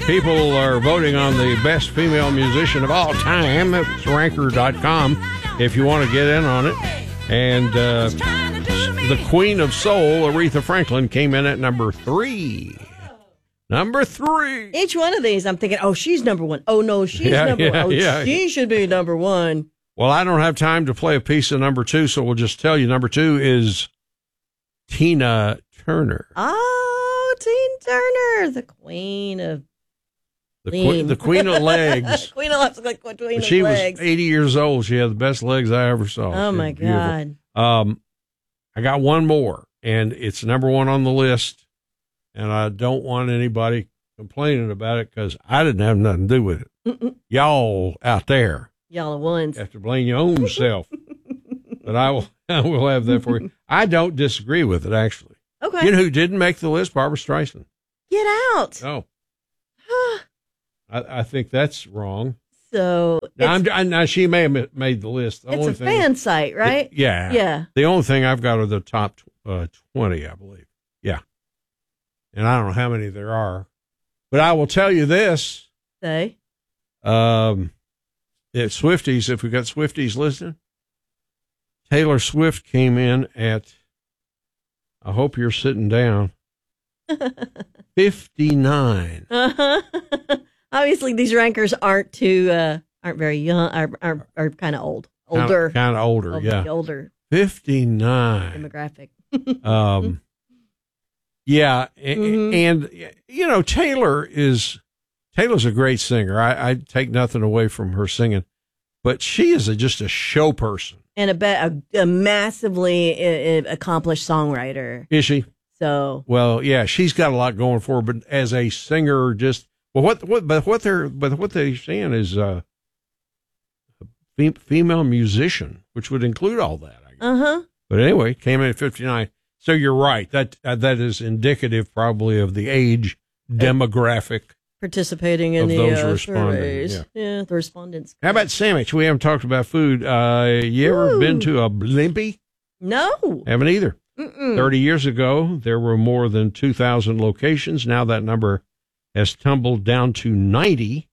People are voting on the best female musician of all time. It's ranker.com if you want to get in on it. And the Queen of Soul, Aretha Franklin, came in at number 3. Number 3. Each one of these, I'm thinking, oh, she's number 1. Oh, no, she's number 1. Oh, she should be number 1. Well, I don't have time to play a piece of number 2, so we'll just tell you number 2 is Tina Turner. Oh, Tina Turner, the queen of the queen of legs. Queen of legs. She was 80 years old. She had the best legs I ever saw. Oh, my God. I got one more, and it's number 1 on the list, and I don't want anybody complaining about it because I didn't have nothing to do with it. Y'all out there. Y'all are ones. Have to blame your own self. But I will have that for you. I don't disagree with it, actually. Okay. You know who didn't make the list? Barbra Streisand. Get out. No. I think that's wrong. So now she may have made the list. It's a fan site, right? Yeah. The only thing I've got are the top 20, I believe. Yeah. And I don't know how many there are. But I will tell you this. Say. At Swifties, if we got Swifties listening, Taylor Swift came in at, I hope you're sitting down, 59. Obviously, these rankers aren't very young, are kind of older. Kind of older, yeah. Older. 59. Demographic. Yeah, and you know, Taylor's a great singer. I take nothing away from her singing, but she is just a show person. And a massively accomplished songwriter. Is she? So. Well, yeah, she's got a lot going for her, but as a singer, what they're saying is female musician, which would include all that, I guess. But anyway, came in at 59. So you're right. That is indicative probably of the age demographic participating in the surveys. Yeah, the respondents. How about sandwich? We haven't talked about food. You ever been to a Blimpie? No. Haven't either. 30 years ago, there were more than 2,000 locations. Now that number has tumbled down to 90.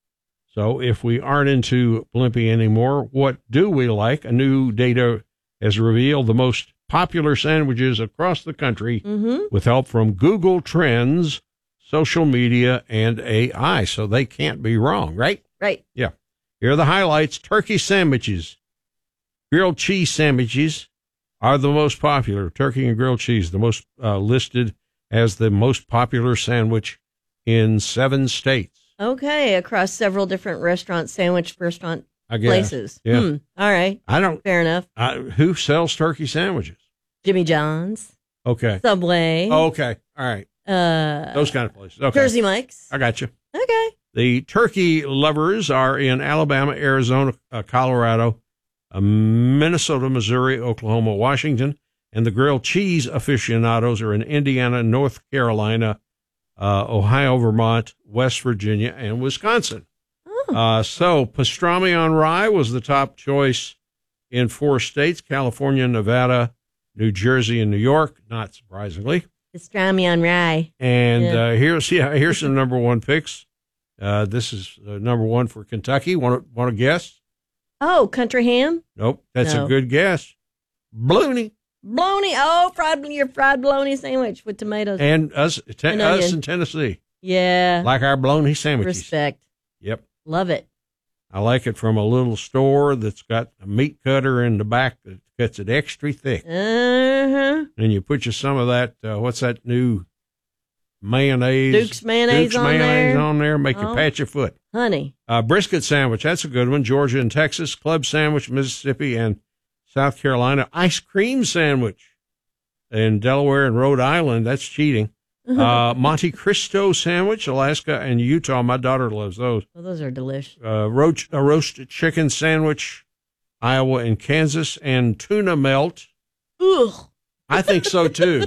So if we aren't into Blimpie anymore, what do we like? A new data has revealed the most popular sandwiches across the country with help from Google Trends, social media, and AI. So they can't be wrong, right? Right. Yeah. Here are the highlights. Turkey sandwiches. Grilled cheese sandwiches are the most popular. Turkey and grilled cheese, the most listed as the most popular sandwich in 7 states. Okay. Across several different sandwich restaurant places. Yeah. All right. Fair enough. Who sells turkey sandwiches? Jimmy John's. Okay. Subway. Oh, okay. All right. Those kind of places. Okay. Jersey Mike's. I got you. Okay. The turkey lovers are in Alabama, Arizona, Colorado, Minnesota, Missouri, Oklahoma, Washington, and the grilled cheese aficionados are in Indiana, North Carolina, Ohio, Vermont, West Virginia, and Wisconsin. So pastrami on rye was the top choice in 4 states, California, Nevada, New Jersey, and New York, not surprisingly. Pastrami on rye. And here's some number 1 picks. This is number 1 for Kentucky. Want to guess? Oh, country ham? Nope, that's a good guess. Bologna. Bologna. Oh, your fried bologna sandwich with tomatoes. And us in Tennessee. Yeah. Like our bologna sandwiches. Respect. Yep. Love it. I like it from a little store that's got a meat cutter in the back that cuts it extra thick. And you put some of that, what's that new mayonnaise? Duke's mayonnaise on there. Make you pat your foot. Honey. Brisket sandwich, that's a good one. Georgia and Texas. Club sandwich, Mississippi and South Carolina. Ice cream sandwich in Delaware and Rhode Island. That's cheating. Monte Cristo sandwich, Alaska and Utah. My daughter loves those. Oh, those are delicious. Roasted chicken sandwich, Iowa and Kansas, and tuna melt. Ugh. I think so too.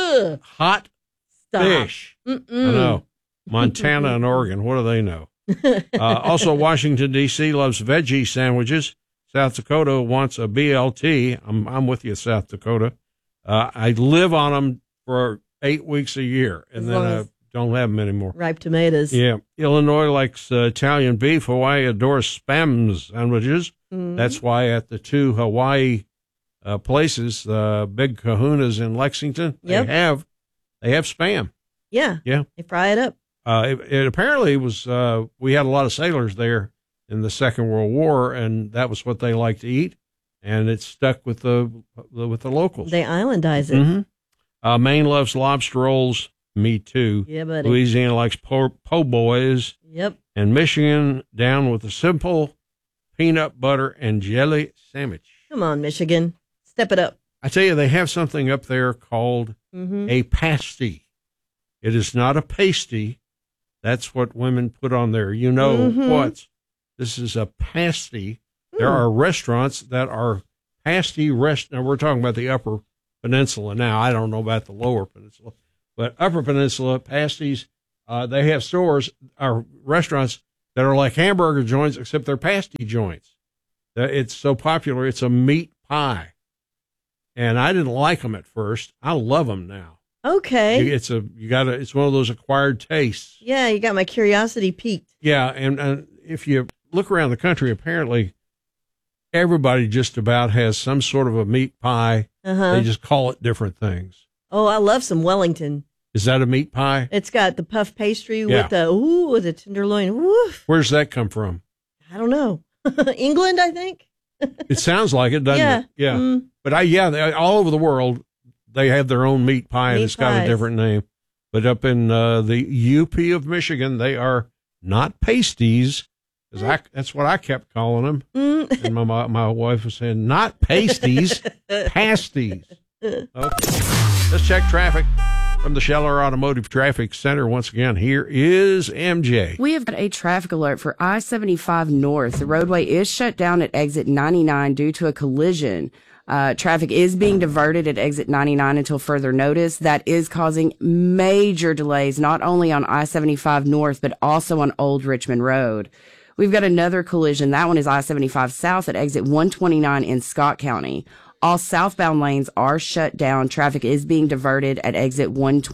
Hot fish. I know. Montana and Oregon. What do they know? Also, Washington, D.C. loves veggie sandwiches. South Dakota wants a BLT. I'm with you, South Dakota. I live on them for 8 weeks a year, and then don't have them anymore. Ripe tomatoes. Yeah. Illinois likes Italian beef. Hawaii adores Spam sandwiches. Mm. That's why at the two Hawaii places, Big Kahuna's in Lexington, Yep. they have Spam. Yeah. Yeah. They fry it up. It apparently was, we had a lot of sailors there in the Second World War, and that was what they liked to eat, and it stuck with the locals. They islandize it. Mm-hmm. Maine loves lobster rolls. Me too. Yeah, buddy. Louisiana likes po' boys. Yep. And Michigan down with a simple peanut butter and jelly sandwich. Come on, Michigan. Step it up. I tell you, they have something up there called Mm-hmm. a pasty. It is not a pasty. That's what women put on there. You know Mhm. what? This is a pasty. There are restaurants that are pasty Now, we're talking about the Upper Peninsula now. I don't know about the Lower Peninsula. But Upper Peninsula pasties, they have stores or restaurants that are like hamburger joints, except they're pasty joints. It's so popular. It's a meat pie. And I didn't like them at first. I love them now. Okay. It's one of those acquired tastes. Yeah, you got my curiosity piqued. Yeah. And if you look around the country, apparently everybody just about has some sort of a meat pie. Uh-huh. They just call it different things. Oh, I love some Wellington. Is that a meat pie? It's got the puff pastry Yeah. with the tenderloin. Woof. Where's that come from? I don't know. England, I think. It sounds like it, doesn't Yeah. it? Yeah. Mm. But all over the world, they have their own meat pie, and Meat it's got a pies. different name. But up in the UP of Michigan, they are not pasties, because that's what I kept calling them. Mm. And my wife was saying, not pasties, pasties. Okay. Let's check traffic from the Scheller Automotive Traffic Center. Once again, here is MJ. We have got a traffic alert for I-75 North. The roadway is shut down at exit 99 due to a collision. Traffic is being diverted at exit 99 until further notice. That is causing major delays, not only on I-75 North, but also on Old Richmond Road. We've got another collision. That one is I-75 South at exit 129 in Scott County. All southbound lanes are shut down. Traffic is being diverted at exit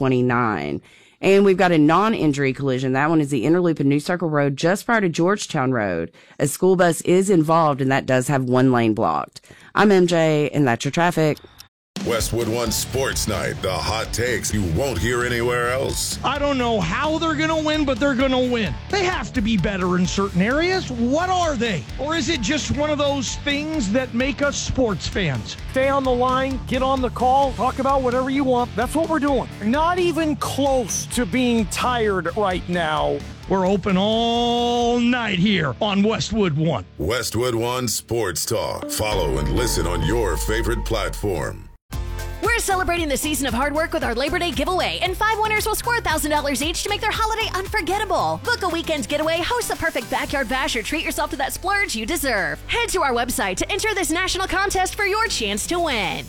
129. And we've got a non-injury collision. That one is the Interloop in New Circle Road just prior to Georgetown Road. A school bus is involved, and that does have one lane blocked. I'm MJ, and that's your traffic. Westwood One Sports Night, the hot takes you won't hear anywhere else. I don't know how they're going to win, but they're going to win. They have to be better in certain areas. What are they? Or is it just one of those things that make us sports fans? Stay on the line, get on the call, talk about whatever you want. That's what we're doing. Not even close to being tired right now. We're open all night here on Westwood One. Westwood One Sports Talk. Follow and listen on your favorite platform. We're celebrating the season of hard work with our Labor Day giveaway, and 5 winners will score $1,000 each to make their holiday unforgettable. Book a weekend's getaway, host the perfect backyard bash, or treat yourself to that splurge you deserve. Head to our website to enter this national contest for your chance to win.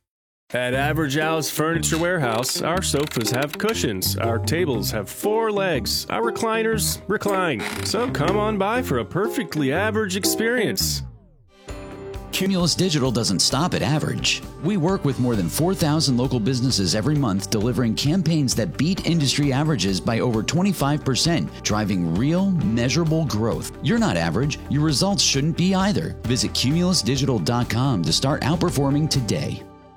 At Average Al's Furniture Warehouse, our sofas have cushions, our tables have 4 legs, our recliners recline. So come on by for a perfectly average experience. Cumulus Digital doesn't stop at average. We work with more than 4,000 local businesses every month, delivering campaigns that beat industry averages by over 25%, driving real, measurable growth. You're not average. Your results shouldn't be either. Visit cumulusdigital.com to start outperforming today.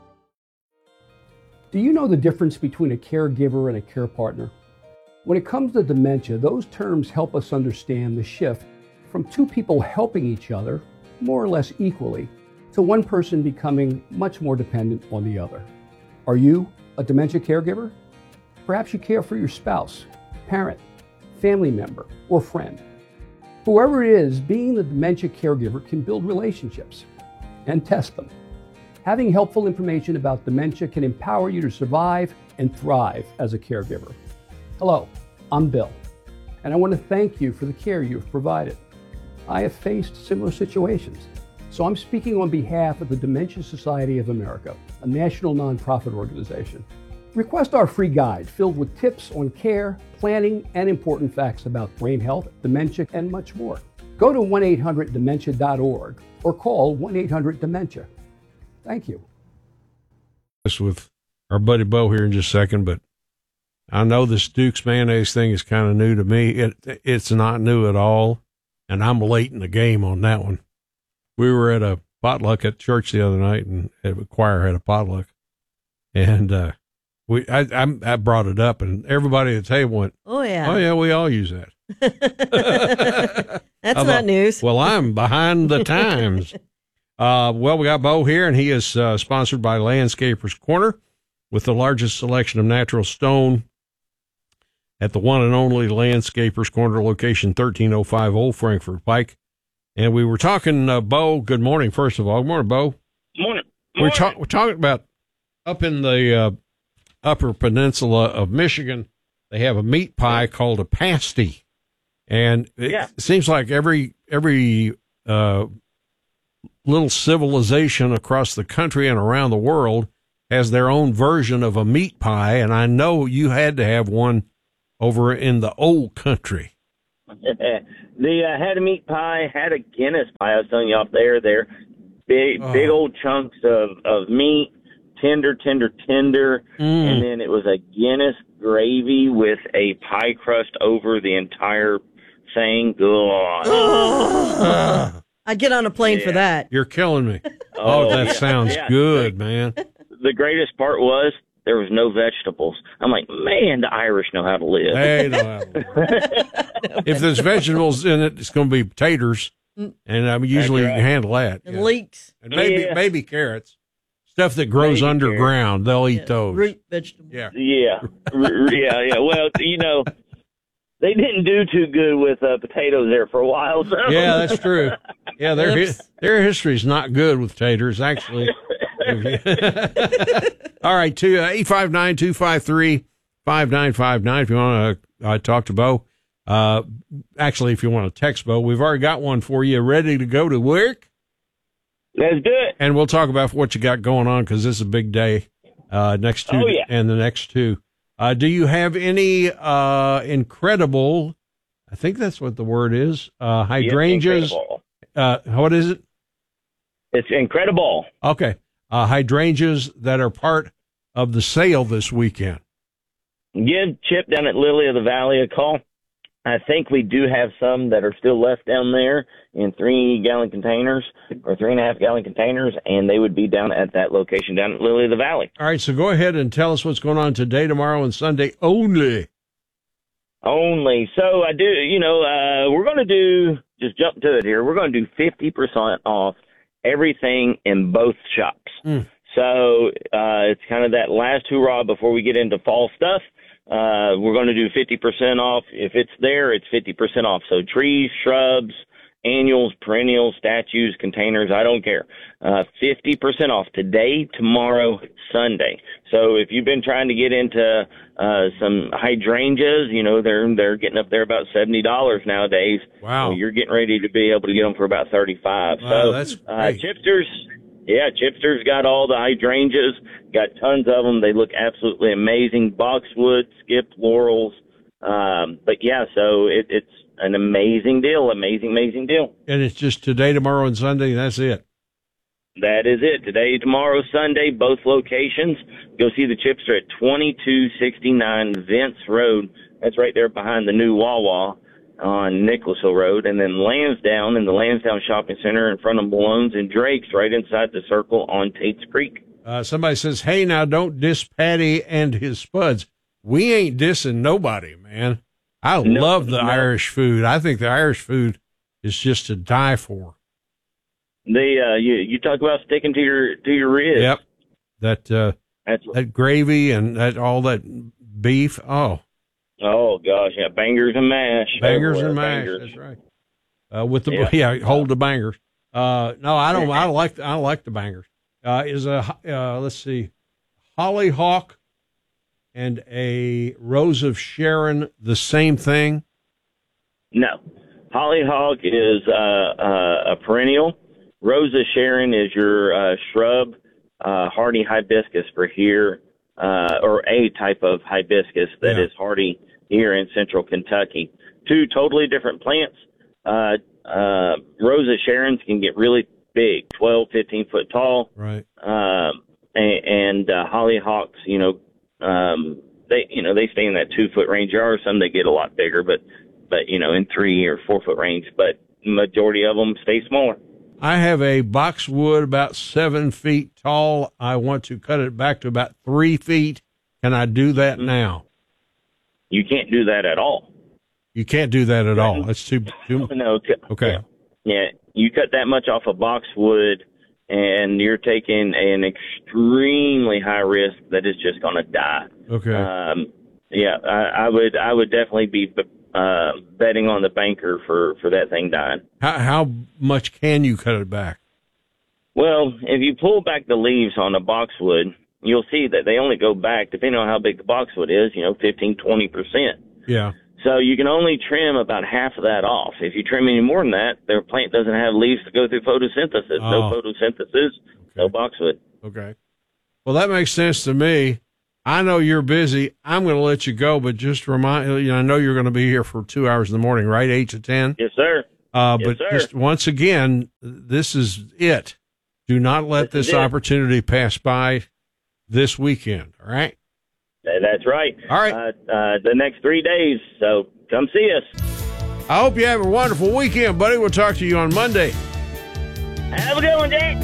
Do you know the difference between a caregiver and a care partner? When it comes to dementia, those terms help us understand the shift from two people helping each other more or less equally to one person becoming much more dependent on the other. Are you a dementia caregiver? Perhaps you care for your spouse, parent, family member, or friend. Whoever it is, being the dementia caregiver can build relationships and test them. Having helpful information about dementia can empower you to survive and thrive as a caregiver. Hello, I'm Bill, and I want to thank you for the care you've provided. I have faced similar situations, so I'm speaking on behalf of the Dementia Society of America, a national nonprofit organization. Request our free guide filled with tips on care, planning, and important facts about brain health, dementia, and much more. Go to 1-800-DEMENTIA.org or call 1-800-DEMENTIA. Thank you. With our buddy Bo here in just a second, but I know this Duke's mayonnaise thing is kind of new to me. It's not new at all, and I'm late in the game on that one. We were at a potluck at church the other night, and the choir had a potluck, and I brought it up, and everybody at the table went, "Oh yeah, we all use that." That's not news. Well, I'm behind the times. Well, we got Bo here, and he is sponsored by Landscapers Corner, with the largest selection of natural stone at the one and only Landscapers Corner, location 1305 Old Frankfort Pike. And we were talking, Bo, good morning, first of all. Good morning, Bo. Morning. We're talking about up in the upper peninsula of Michigan, they have a meat pie called a pasty. And it seems like every little civilization across the country and around the world has their own version of a meat pie, and I know you had to have one over in the old country. Had a meat pie, had a Guinness pie. I was telling you off there. They're big old chunks of meat, tender, and then it was a Guinness gravy with a pie crust over the entire thing. I'd get on a plane for that. You're killing me. That sounds good, man. The greatest part was there was no vegetables. I'm like, man, the Irish know how to live. They know how to live. If there's vegetables in it, it's going to be taters, and usually you can handle that. And leeks. And maybe carrots. Stuff that grows underground, they'll eat those. Root vegetables. Yeah. Well, they didn't do too good with potatoes there for a while. So. Yeah, that's true. Yeah, their history's not good with taters, actually. All right, 859-253-5959 if you want to talk to Bo. Actually, if you want to text Bo, we've already got one for you ready to go to work. Let's do it. And we'll talk about what you got going on, because this is a big day next Tuesday and the next two. Do you have any incredible, I think that's what the word is, hydrangeas? What is it? It's incredible. Okay. Hydrangeas that are part of the sale this weekend. Give Chip down at Lily of the Valley a call. I think we do have some that are still left down there in 3-gallon containers or 3.5-gallon containers, and they would be down at that location down at Lily of the Valley. All right, so go ahead and tell us what's going on today, tomorrow, and Sunday only. So I do, we're going to do, just jump to it here, we're going to do 50% off everything in both shops. So it's kind of that last hurrah before we get into fall stuff. We're going to do 50% off. If it's there, it's 50% off. So trees, shrubs, annuals, perennials, statues, containers, I don't care. 50% off today, tomorrow, Sunday. So if you've been trying to get into some hydrangeas, they're getting up there about $70 nowadays. Wow. So you're getting ready to be able to get them for about $35. Wow, so that's great. Chipster's got all the hydrangeas, got tons of them. They look absolutely amazing. Boxwood, skipped laurels. So it's an amazing deal, amazing deal. And it's just today, tomorrow, and Sunday, that's it. That is it. Today, tomorrow, Sunday, both locations. Go see the Chipster at 2269 Vince Road. That's right there behind the new Wawa on Nicholas Hill Road, and then Lansdowne in the Lansdowne Shopping Center in front of Malone's and Drake's right inside the circle on Tate's Creek. Somebody says, hey, now don't diss Patty and his spuds. We ain't dissing nobody, man. I love the Irish food. I think the Irish food is just to die for. You talk about sticking to your ribs. Yep. That gravy and all that beef. Oh gosh, yeah, bangers and mash. Bangers and mash. Bangers. That's right. Hold the bangers. No, I don't. I like the bangers. Let's see, hollyhock and a rose of Sharon the same thing? No, hollyhock is a perennial. Rose of Sharon is your shrub, hardy hibiscus for here, or a type of hibiscus that is hardy here in central Kentucky. Two totally different plants. Rose of Sharon's can get really big, 12, 15 foot tall. Right. And hollyhocks, they stay in that 2-foot range. There are some that get a lot bigger, but in 3 or 4 foot range. But majority of them stay smaller. I have a boxwood about 7 feet tall. I want to cut it back to about 3 feet. Can I do that now? You can't do that at all. You can't do that at all. That's too No. Okay. Yeah, you cut that much off of boxwood, and you're taking an extremely high risk that is just going to die. Okay. I would definitely be betting on the banker for that thing dying. How much can you cut it back? Well, if you pull back the leaves on a boxwood, you'll see that they only go back, depending on how big the boxwood is, 15, 20%. Yeah. So you can only trim about half of that off. If you trim any more than that, their plant doesn't have leaves to go through photosynthesis. Oh. No photosynthesis, no boxwood. Okay. Well, that makes sense to me. I know you're busy. I'm going to let you go, but just remind I know you're going to be here for 2 hours in the morning, right? 8 to 10? Yes, sir. But just once again, this is it. Do not let this opportunity pass by this weekend. All right. That's right. All right. The next 3 days. So come see us. I hope you have a wonderful weekend, buddy. We'll talk to you on Monday. Have a good one, Jack.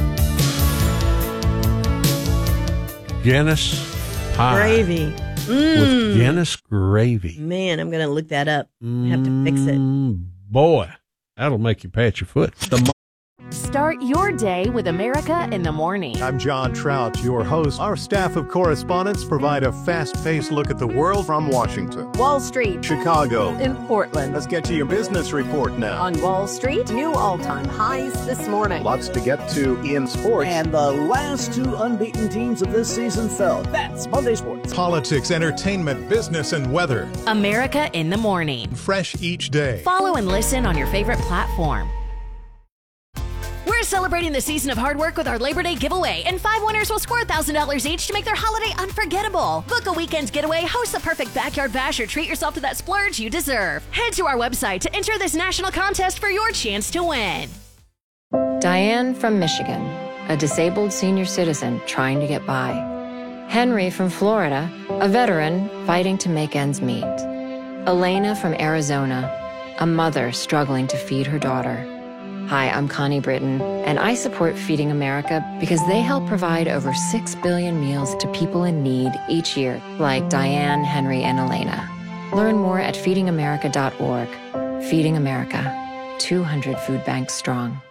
Guinness pie. Gravy. With Guinness gravy. Man, I'm going to look that up. Have to fix it. Boy, that'll make you pat your foot. Start your day with America in the Morning. I'm John Trout, your host. Our staff of correspondents provide a fast-paced look at the world from Washington, Wall Street, Chicago, in Portland. Let's get to your business report now. On Wall Street, new all-time highs this morning. Lots to get to in sports. And the last 2 unbeaten teams of this season fell. That's Monday Sports. Politics, entertainment, business, and weather. America in the Morning. Fresh each day. Follow and listen on your favorite platform. We're celebrating the season of hard work with our Labor Day giveaway, and 5 winners will score $1,000 each to make their holiday unforgettable. Book a weekend's getaway, host the perfect backyard bash, or treat yourself to that splurge you deserve. Head to our website to enter this national contest for your chance to win. Diane from Michigan, a disabled senior citizen trying to get by. Henry from Florida, a veteran fighting to make ends meet. Elena from Arizona, a mother struggling to feed her daughter. Hi, I'm Connie Britton, and I support Feeding America because they help provide over 6 billion meals to people in need each year, like Diane, Henry, and Elena. Learn more at feedingamerica.org. Feeding America, 200 food banks strong.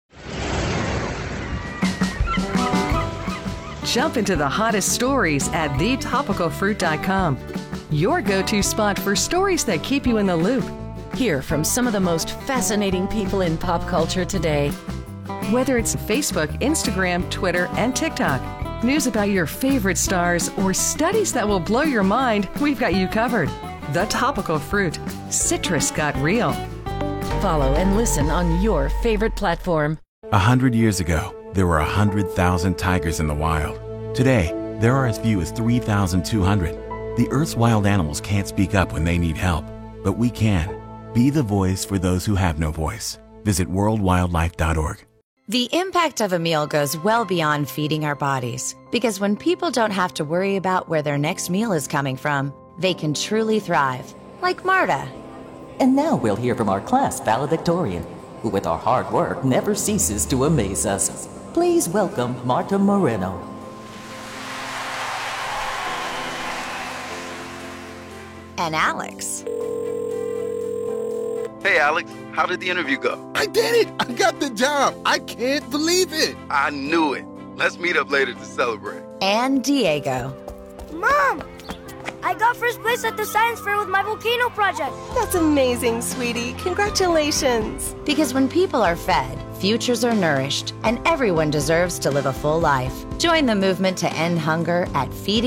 Jump into the hottest stories at thetopicalfruit.com. Your go-to spot for stories that keep you in the loop. Hear from some of the most fascinating people in pop culture today. Whether it's Facebook, Instagram, Twitter, and TikTok, news about your favorite stars, or studies that will blow your mind, we've got you covered. The Topical Fruit. Citrus got real. Follow and listen on your favorite platform. 100 years ago, there were 100,000 tigers in the wild. Today, there are as few as 3,200. The Earth's wild animals can't speak up when they need help, but we can. Be the voice for those who have no voice. Visit worldwildlife.org. The impact of a meal goes well beyond feeding our bodies, because when people don't have to worry about where their next meal is coming from, they can truly thrive, like Marta. And now we'll hear from our class valedictorian, who with our hard work never ceases to amaze us. Please welcome Marta Moreno. And Alex. Hey, Alex, how did the interview go? I did it! I got the job! I can't believe it! I knew it. Let's meet up later to celebrate. And Diego. Mom! I got first place at the science fair with my volcano project. That's amazing, sweetie. Congratulations. Because when people are fed, futures are nourished, and everyone deserves to live a full life. Join the movement to end hunger at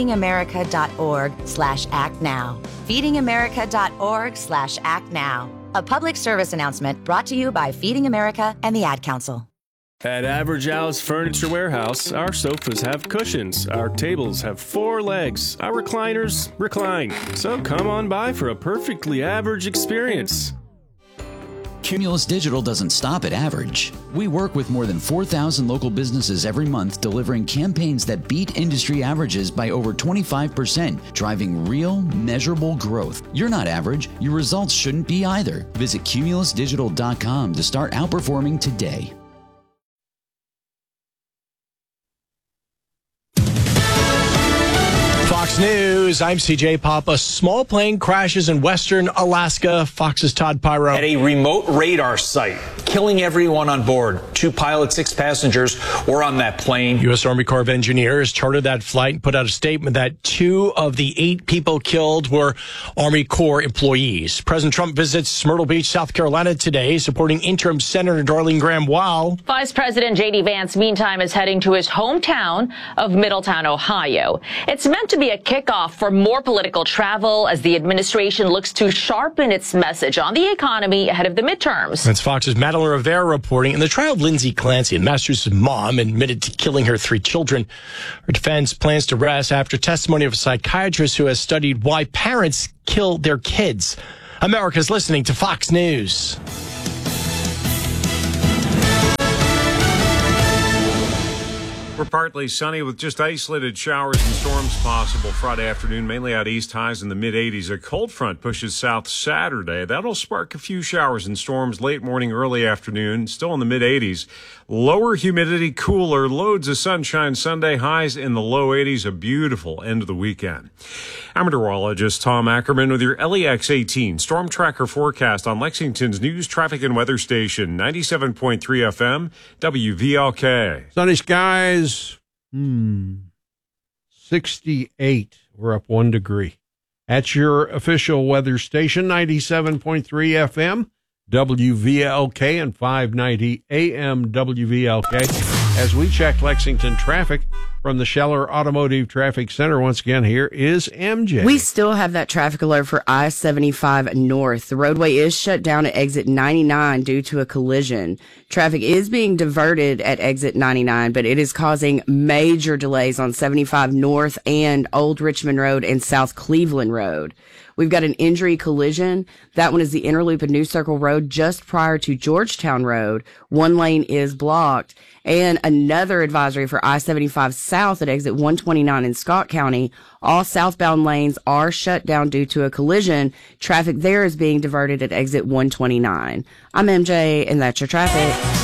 feedingamerica.org/actnow. feedingamerica.org/actnow. A public service announcement brought to you by Feeding America and the Ad Council. At Average Al's Furniture Warehouse, our sofas have cushions, our tables have 4 legs, our recliners recline. So come on by for a perfectly average experience. Cumulus Digital doesn't stop at average. We work with more than 4,000 local businesses every month, delivering campaigns that beat industry averages by over 25%, driving real, measurable growth. You're not average. Your results shouldn't be either. Visit cumulusdigital.com to start outperforming today. Fox News, I'm CJ Papa. Small plane crashes in western Alaska. Fox's Todd Pyro. At a remote radar site, killing everyone on board. 2 pilots, 6 passengers were on that plane. U.S. Army Corps of Engineers chartered that flight and put out a statement that 2 of the 8 people killed were Army Corps employees. President Trump visits Myrtle Beach, South Carolina today, supporting interim Senator Darlene Graham while Vice President J.D. Vance, meantime, is heading to his hometown of Middletown, Ohio. It's meant to be a kickoff for more political travel as the administration looks to sharpen its message on the economy ahead of the midterms. That's Fox's Madeline Rivera reporting. In the trial of Lindsay Clancy, Masters' mom admitted to killing her 3 children. Her defense plans to rest after testimony of a psychiatrist who has studied why parents kill their kids. America's listening to Fox News. We're partly sunny with just isolated showers and storms possible Friday afternoon, mainly out east, highs in the mid-80s. A cold front pushes south Saturday. That'll spark a few showers and storms late morning, early afternoon, still in the mid-80s. Lower humidity, cooler, loads of sunshine Sunday, highs in the low 80s, a beautiful end of the weekend. I'm meteorologist Tom Ackerman with your LEX 18 Storm Tracker forecast on Lexington's news, traffic, and weather station, 97.3 FM, WVLK. Sunny skies, 68. We're up 1 degree. At your official weather station, 97.3 FM, WVLK, and 590 AM WVLK. As we check Lexington traffic from the Scheller Automotive Traffic Center, once again, here is MJ. We still have that traffic alert for I-75 North. The roadway is shut down at exit 99 due to a collision. Traffic is being diverted at exit 99, but it is causing major delays on 75 North and Old Richmond Road and South Cleveland Road. We've got an injury collision. That one is the inner loop of New Circle Road just prior to Georgetown Road. 1 lane is blocked. And another advisory for I-75 South at exit 129 in Scott County. All southbound lanes are shut down due to a collision. Traffic there is being diverted at exit 129. I'm MJ, and that's your traffic.